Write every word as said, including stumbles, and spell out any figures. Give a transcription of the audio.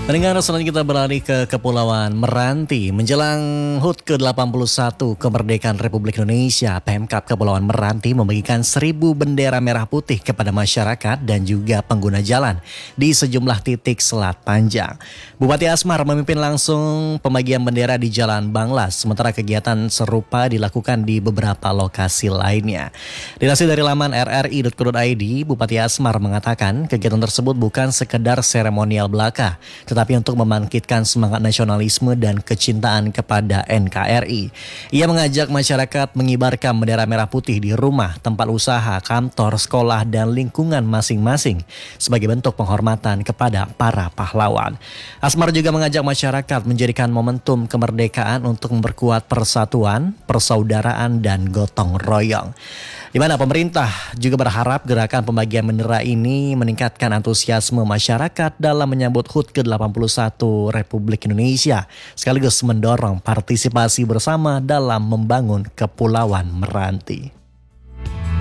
Pendengar, selanjutnya kita beralih ke Kepulauan Meranti. Menjelang H U T ke delapan puluh satu Kemerdekaan Republik Indonesia, Pemkab Kepulauan Meranti membagikan seribu bendera merah putih kepada masyarakat dan juga pengguna jalan di sejumlah titik Selat Panjang. Bupati Asmar memimpin langsung pembagian bendera di Jalan Banglas, sementara kegiatan serupa dilakukan di beberapa lokasi lainnya. Dilansir dari laman r r i dot co dot i d, Bupati Asmar mengatakan kegiatan tersebut bukan sekedar seremonial belaka, tetapi untuk membangkitkan semangat nasionalisme dan kecintaan kepada N K R I. Ia mengajak masyarakat mengibarkan bendera merah putih di rumah, tempat usaha, kantor, sekolah, dan lingkungan masing-masing sebagai bentuk penghormatan kepada para pahlawan. Asmar juga mengajak masyarakat menjadikan momentum kemerdekaan untuk memperkuat persatuan, persaudaraan, dan gotong royong. Di mana pemerintah juga berharap gerakan pembagian bendera ini meningkatkan antusiasme masyarakat dalam menyambut H U T ke delapan puluh satu Republik Indonesia, sekaligus mendorong partisipasi bersama dalam membangun Kepulauan Meranti.